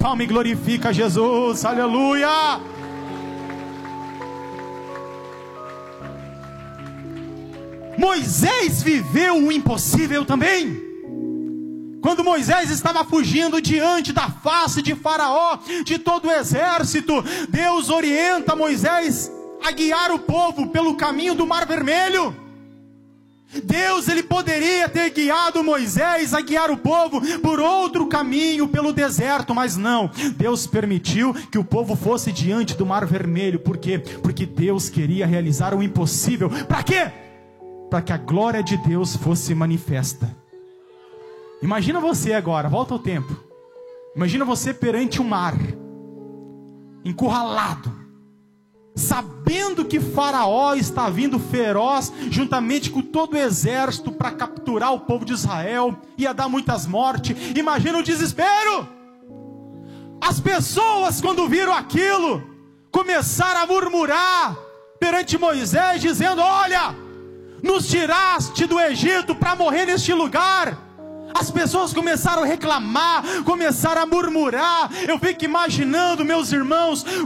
Palme e glorifica Jesus, aleluia. Moisés viveu o impossível também. Quando Moisés estava fugindo diante da face de Faraó, de todo o exército, Deus orienta Moisés a guiar o povo pelo caminho do Mar Vermelho. Deus, ele poderia ter guiado Moisés a guiar o povo por outro caminho pelo deserto, mas não. Deus permitiu que o povo fosse diante do Mar Vermelho. Por quê? Porque Deus queria realizar o impossível. Para quê? Para que a glória de Deus fosse manifesta. Imagina você agora, volta ao tempo. Imagina você perante o mar, encurralado, sabendo que Faraó está vindo feroz, juntamente com todo o exército, para capturar o povo de Israel, ia dar muitas mortes. Imagina o desespero. As pessoas, quando viram aquilo, começaram a murmurar perante Moisés, dizendo: olha, nos tiraste do Egito para morrer neste lugar. As pessoas começaram a reclamar, começaram a murmurar. Eu fico imaginando, meus irmãos,